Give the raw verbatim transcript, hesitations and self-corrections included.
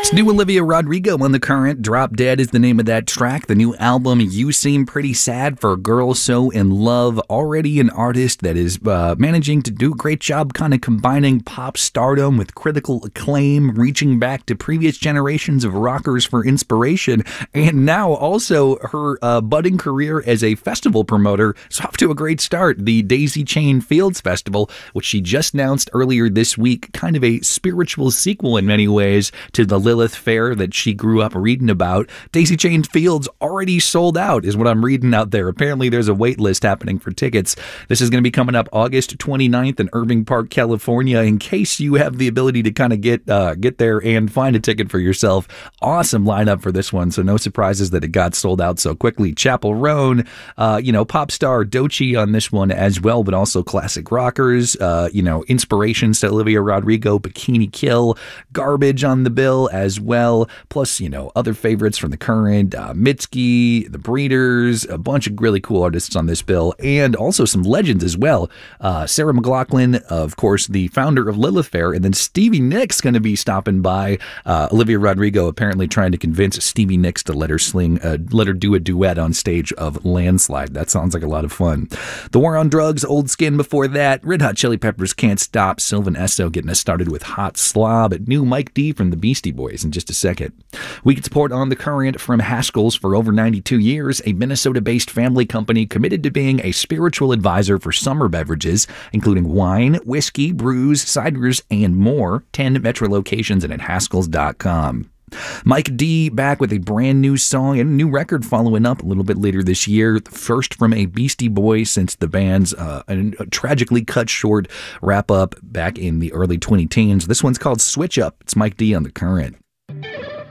It's new Olivia Rodrigo on The Current. Drop Dead is the name of that track. The new album, You Seem Pretty Sad for a Girl So in Love. Already an artist that is uh, managing to do a great job kind of combining pop stardom with critical acclaim, reaching back to previous generations of rockers for inspiration, and now also her uh, budding career as a festival promoter is off to a great start. The Daisy Chain Fields Festival, which she just announced earlier this week, kind of a spiritual sequel in many ways to the Lilith Fair that she grew up reading about. Daisy Chain Fields already sold out is what I'm reading out there. Apparently there's a wait list happening for tickets. This is going to be coming up August twenty-ninth in Irving Park, California. In case you have the ability to kind of get uh, get there and find a ticket for yourself, awesome lineup for this one. So no surprises that it got sold out so quickly. Chappell Roan, uh, you know, pop star Doechii on this one as well, but also classic rockers, uh, you know, inspirations to Olivia Rodrigo, Bikini Kill, Garbage on the bill as well, plus, you know, other favorites from The Current, uh, Mitski, The Breeders, a bunch of really cool artists on this bill, and also some legends as well. Uh, Sarah McLachlan, of course, the founder of Lilith Fair, and then Stevie Nicks going to be stopping by. Uh, Olivia Rodrigo apparently trying to convince Stevie Nicks to let her sling, uh, let her do a duet on stage of Landslide. That sounds like a lot of fun. The War on Drugs, Old Skin before that, Red Hot Chili Peppers, Can't Stop, Sylvan Esso getting us started with Hot Slob, new Mike D from the Beastie Boys in just a second. We get support on The Current from Haskell's for over ninety-two years, a Minnesota-based family company committed to being a spiritual advisor for summer beverages, including wine, whiskey, brews, ciders, and more. ten Metro locations and at Haskells dot com. Mike D back with a brand new song and a new record following up a little bit later this year. The first from a Beastie Boy since the band's uh, a tragically cut short wrap up back in the early twenty teens. This one's called Switch Up. It's Mike D on The Current.